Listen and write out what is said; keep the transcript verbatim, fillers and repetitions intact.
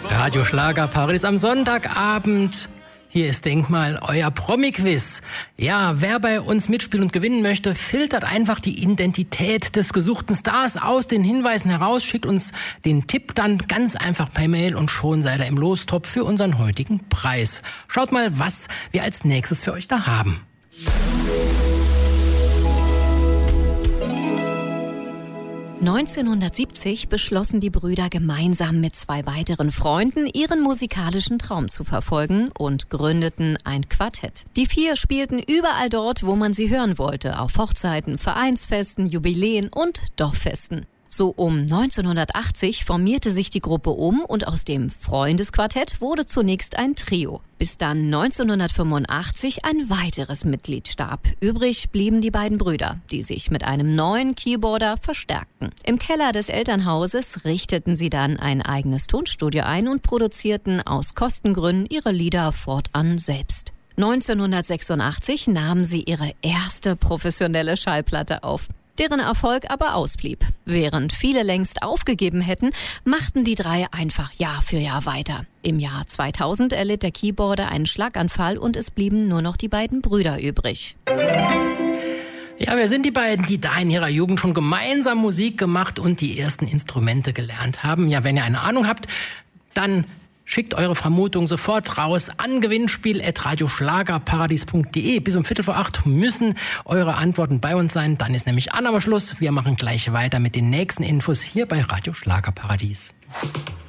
Radio Schlagerparadies am Sonntagabend. Hier ist Denkmal, euer Promi-Quiz. Ja, wer bei uns mitspielen und gewinnen möchte, filtert einfach die Identität des gesuchten Stars aus den Hinweisen heraus, schickt uns den Tipp dann ganz einfach per Mail und schon seid ihr im Lostopf für unseren heutigen Preis. Schaut mal, was wir als nächstes für euch da haben. neunzehnhundertsiebzig beschlossen die Brüder gemeinsam mit zwei weiteren Freunden, ihren musikalischen Traum zu verfolgen und gründeten ein Quartett. Die vier spielten überall dort, wo man sie hören wollte, auf Hochzeiten, Vereinsfesten, Jubiläen und Dorffesten. So um neunzehnhundertachtzig formierte sich die Gruppe um und aus dem Freundesquartett wurde zunächst ein Trio. Bis dann neunzehnhundertfünfundachtzig ein weiteres Mitglied starb. Übrig blieben die beiden Brüder, die sich mit einem neuen Keyboarder verstärkten. Im Keller des Elternhauses richteten sie dann ein eigenes Tonstudio ein und produzierten aus Kostengründen ihre Lieder fortan selbst. neunzehnhundertsechsundachtzig nahmen sie ihre erste professionelle Schallplatte auf, deren Erfolg aber ausblieb. Während viele längst aufgegeben hätten, machten die drei einfach Jahr für Jahr weiter. Im Jahr zweitausend erlitt der Keyboarder einen Schlaganfall und es blieben nur noch die beiden Brüder übrig. Ja, wir sind die beiden, die da in ihrer Jugend schon gemeinsam Musik gemacht und die ersten Instrumente gelernt haben. Ja, wenn ihr eine Ahnung habt, dann schickt eure Vermutung sofort raus an gewinnspiel at radioschlagerparadies punkt de. Bis um Viertel vor acht müssen eure Antworten bei uns sein. Dann ist nämlich Annahmeschluss. Wir machen gleich weiter mit den nächsten Infos hier bei Radio Schlagerparadies.